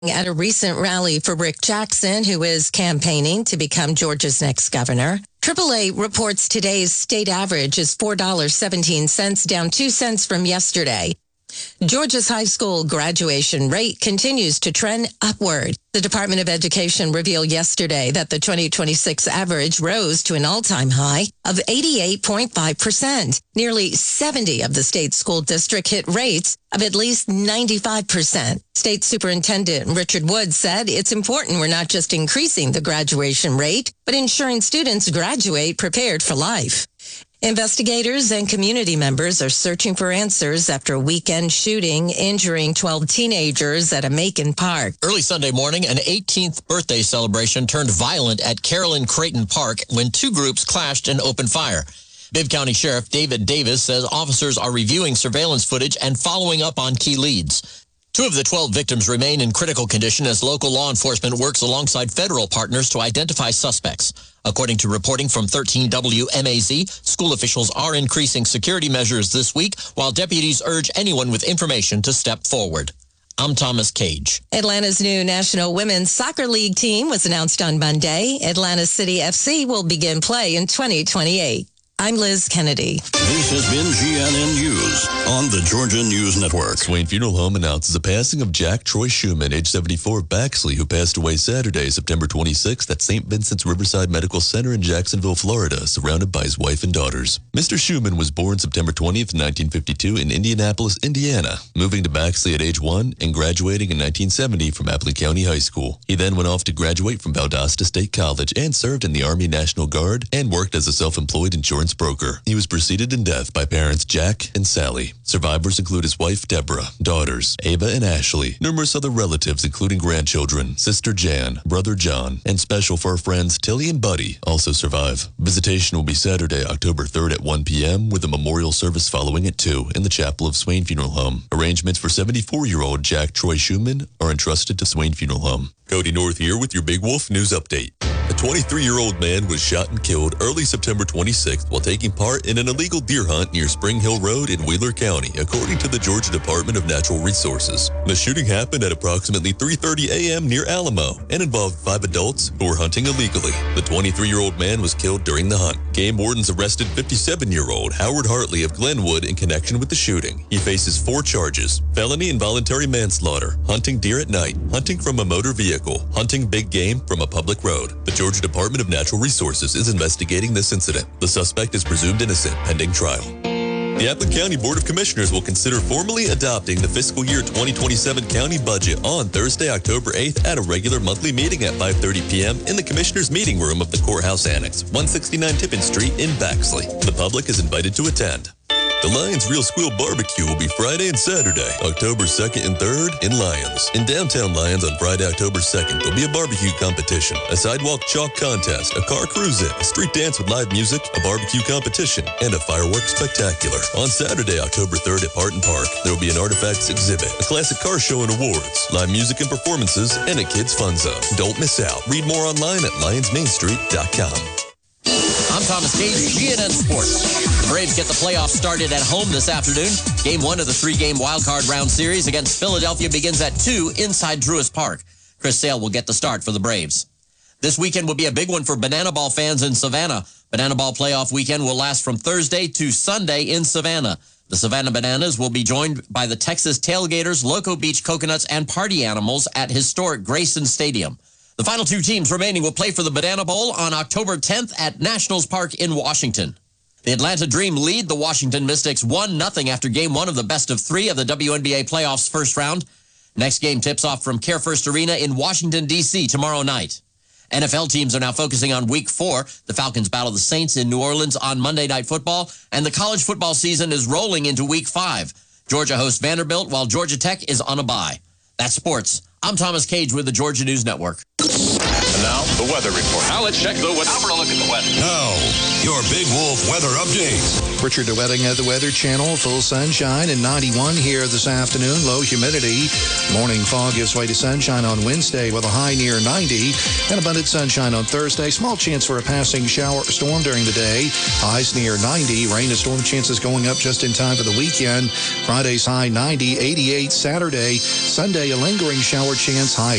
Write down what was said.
At a recent rally for Rick Jackson, who is campaigning to become Georgia's next governor. AAA reports today's state average is $4.17, down 2 cents from yesterday. Georgia's high school graduation rate continues to trend upward. The Department of Education revealed yesterday that the 2026 average rose to an all-time high of 88.5%. Nearly 70 of the state school district hit rates of at least 95%. State Superintendent Richard Wood said it's important we're not just increasing the graduation rate, but ensuring students graduate prepared for life. Investigators and community members are searching for answers after a weekend shooting injuring 12 teenagers at a Macon park. Early Sunday morning, an 18th birthday celebration turned violent at Carolyn Creighton Park when two groups clashed and opened fire. Bibb County Sheriff David Davis says officers are reviewing surveillance footage and following up on key leads. 2 of the 12 victims remain in critical condition as local law enforcement works alongside federal partners to identify suspects. According to reporting from 13 WMAZ, school officials are increasing security measures this week, while deputies urge anyone with information to step forward. I'm Thomas Cage. Atlanta's new National Women's Soccer League team was announced on Monday. Atlanta City FC will begin play in 2028. I'm Liz Kennedy. This has been GNN News on the Georgia News Network. Swain Funeral Home announces the passing of Jack Troy Schumann, age 74, of Baxley, who passed away Saturday, September 26th at St. Vincent's Riverside Medical Center in Jacksonville, Florida, surrounded by his wife and daughters. Mr. Schumann was born September 20th, 1952 in Indianapolis, Indiana, moving to Baxley at age 1 and graduating in 1970 from Appling County High School. He then went off to graduate from Valdosta State College and served in the Army National Guard and worked as a self-employed insurance broker. He was preceded in death by parents Jack and Sally. Survivors include his wife Deborah, daughters Ava and Ashley, numerous other relatives including grandchildren, sister Jan, brother John, and special fur friends Tilly and Buddy also survive. Visitation will be Saturday, October 3rd at 1 p.m. with a memorial service following at 2 in the chapel of Swain Funeral Home. Arrangements for 74-year-old Jack Troy Schumann are entrusted to Swain Funeral Home. Cody North here with your Big Wolf News Update. A 23-year-old man was shot and killed early September 26th while taking part in an illegal deer hunt near Spring Hill Road in Wheeler County, according to the Georgia Department of Natural Resources. The shooting happened at approximately 3:30 a.m. near Alamo and involved 5 adults who were hunting illegally. The 23-year-old man was killed during the hunt. Game wardens arrested 57-year-old Howard Hartley of Glenwood in connection with the shooting. He faces 4 charges: felony involuntary manslaughter, hunting deer at night, hunting from a motor vehicle, hunting big game from a public road. The Georgia Department of Natural Resources is investigating this incident. The suspect is presumed innocent pending trial. The Appling County Board of Commissioners will consider formally adopting the fiscal year 2027 county budget on Thursday, October 8th at a regular monthly meeting at 5:30 p.m. in the Commissioners' Meeting Room of the Courthouse Annex, 169 Tippin Street in Baxley. The public is invited to attend. The Lions Real Squeal Barbecue will be Friday and Saturday, October 2nd and 3rd in Lyons. In downtown Lyons on Friday, October 2nd, there'll be a barbecue competition, a sidewalk chalk contest, a car cruise-in, a street dance with live music, a barbecue competition, and a fireworks spectacular. On Saturday, October 3rd at Parton Park, there will be an artifacts exhibit, a classic car show and awards, live music and performances, and a kids' fun zone. Don't miss out. Read more online at lionsmainstreet.com. I'm Thomas Cage, GNN Sports. The Braves get the playoffs started at home this afternoon. Game 1 of the 3-game wildcard round series against Philadelphia begins at 2 inside Truist Park. Chris Sale will get the start for the Braves. This weekend will be a big one for Banana Ball fans in Savannah. Banana Ball playoff weekend will last from Thursday to Sunday in Savannah. The Savannah Bananas will be joined by the Texas Tailgaters, Loco Beach Coconuts, and Party Animals at historic Grayson Stadium. The final 2 teams remaining will play for the Banana Bowl on October 10th at Nationals Park in Washington. The Atlanta Dream lead the Washington Mystics 1-0 after Game 1 of the best-of-3 of the WNBA playoffs first round. Next game tips off from Care First Arena in Washington, D.C. tomorrow night. NFL teams are now focusing on Week 4. The Falcons battle the Saints in New Orleans on Monday Night Football, and the college football season is rolling into Week 5. Georgia hosts Vanderbilt, while Georgia Tech is on a bye. That's sports. I'm Thomas Cage with the Georgia News Network. And now, the weather report. Now let's check the weather. Now for a look at the weather. Now, your Big Wolf weather update. Richard DeWetting at the Weather Channel. Full sunshine and 91 here this afternoon. Low humidity. Morning fog gives way to sunshine on Wednesday with a high near 90. And abundant sunshine on Thursday. Small chance for a passing shower or storm during the day. Highs near 90. Rain and storm chances going up just in time for the weekend. Friday's high 90, 88 Saturday. Sunday a lingering shower chance, high